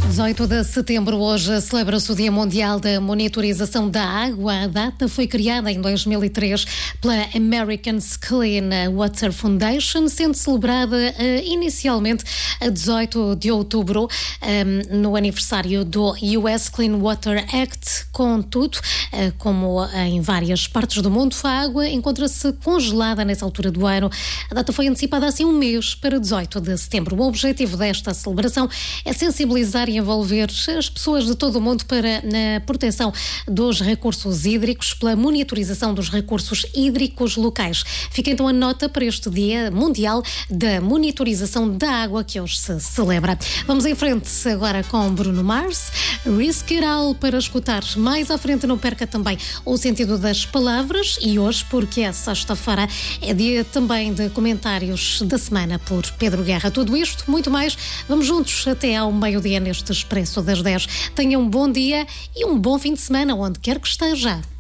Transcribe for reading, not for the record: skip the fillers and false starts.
18 de setembro, hoje, celebra-se o Dia Mundial da Monitorização da Água. A data foi criada em 2003 pela American Clean Water Foundation, sendo celebrada inicialmente a 18 de outubro, no aniversário do US Clean Water Act. Contudo, como em várias partes do mundo, a água encontra-se congelada nessa altura do ano. A data foi antecipada assim um mês para 18 de setembro. O objetivo desta celebração é sensibilizar e envolver as pessoas de todo o mundo para a proteção dos recursos hídricos, pela monitorização dos recursos hídricos locais. Fica então a nota para este Dia Mundial da Monitorização da Água, que hoje se celebra. Vamos em frente agora com Bruno Mars, Risk It All, para escutar mais à frente. Não perca também o sentido das palavras, e hoje, porque é sexta-feira, é dia também de comentários da semana por Pedro Guerra. Tudo isto, muito mais, vamos juntos até ao meio-dia neste Expresso das 10. Tenha um bom dia e um bom fim de semana, onde quer que esteja.